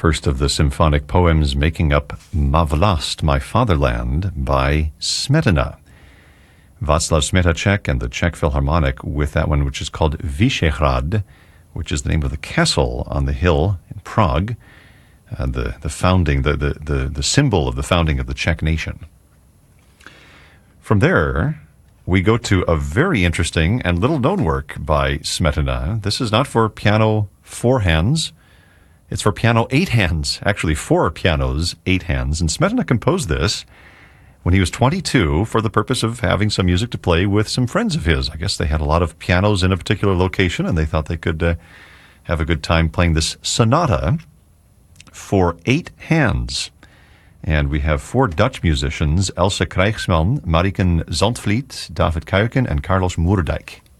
First of the symphonic poems making up Ma Vlast, My Fatherland by Smetana. Václav Smetacek and the Czech Philharmonic with that one, which is called Vyšehrad, which is the name of the castle on the hill in Prague, the founding, the symbol of the founding of the Czech nation. From there, we go to a very interesting and little-known work by Smetana. This is not for piano 4 hands. It's for piano 8 hands, actually 4 pianos, 8 hands. And Smetana composed this when he was 22 for the purpose of having some music to play with some friends of his. I guess they had a lot of pianos in a particular location, and they thought they could have a good time playing this sonata for 8 hands. And we have 4 Dutch musicians, Elsa Krijgsman, Mariken Zandvliet, David Kuiken, and Carlos Moerdijk.